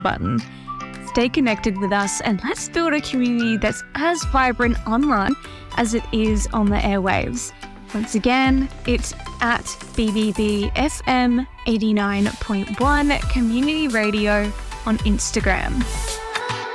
button. Stay connected with us and let's build a community that's as vibrant online as it is on the airwaves. Once again, it's at BBBFM 89.1 Community Radio on Instagram.